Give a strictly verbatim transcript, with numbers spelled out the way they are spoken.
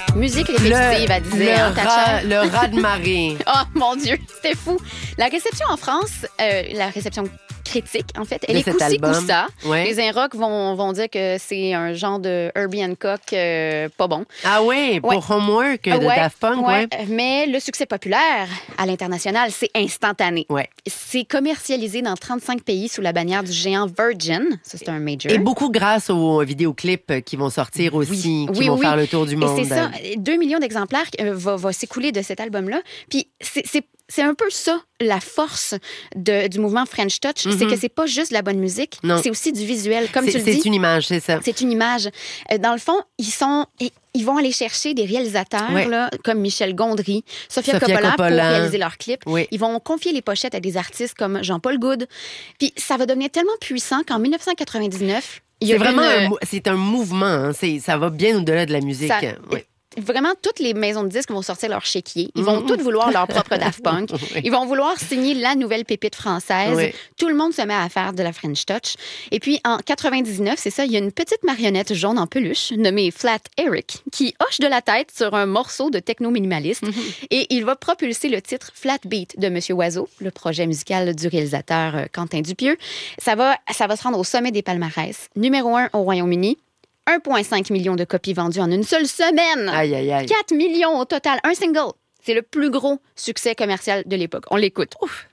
Musique répétitive, elle disait. Le, hein, rat, le rat de marée. Oh mon Dieu, c'était fou. La réception en France, euh, la réception critique, en fait, elle de est cet coussi album. coussa. Ouais. Les Inrocks vont, vont dire que c'est un genre de Herbie Hancock euh, pas bon. Ah oui, pour Ouais. Homework de Ouais, Daft Punk, ouais. ouais. Mais le succès populaire à l'international, c'est instantané. Ouais. C'est commercialisé dans trente-cinq pays sous la bannière du géant Virgin. Ça, c'est un major. Et beaucoup grâce aux vidéoclips qui vont sortir aussi, Oui. qui Oui, vont oui. faire le tour du monde. Et c'est ça, deux millions d'exemplaires euh, va, va s'écouler de cet album-là. Puis c'est, c'est, c'est un peu ça, la force de, du mouvement French Touch. Mm-hmm. C'est que c'est pas juste de la bonne musique, Non. c'est aussi du visuel. Comme c'est, tu le c'est dis, une image, c'est ça. c'est une image. Euh, Dans le fond, ils sont... Ils vont aller chercher des réalisateurs Ouais. là, comme Michel Gondry, Sofia, Sofia Coppola, Coppola. pour réaliser leurs clips. Oui. Ils vont confier les pochettes à des artistes comme Jean-Paul Goud. Puis ça va devenir tellement puissant qu'en dix-neuf cent quatre-vingt-dix-neuf, il y a C'est vraiment une, un, mou- c'est un mouvement. Hein. C'est, ça va bien au-delà de la musique. Ça- Ouais. Vraiment, toutes les maisons de disques vont sortir leur chéquier. Ils vont Mhm. toutes vouloir leur propre Daft Punk. Oui. Ils vont vouloir signer la nouvelle pépite française. Oui. Tout le monde se met à faire de la French Touch. Et puis, en quatre-vingt-dix-neuf, c'est ça, il y a une petite marionnette jaune en peluche nommée Flat Eric qui hoche de la tête sur un morceau de techno minimaliste. Mm-hmm. Et il va propulser le titre Flat Beat de Monsieur Oiseau, le projet musical du réalisateur euh, Quentin Dupieux. Ça va, ça va se rendre au sommet des palmarès. Numéro un au Royaume-Uni. un virgule cinq million de copies vendues en une seule semaine. Aïe, aïe, aïe. quatre millions au total. Un single. C'est le plus gros succès commercial de l'époque. On l'écoute. Ouf.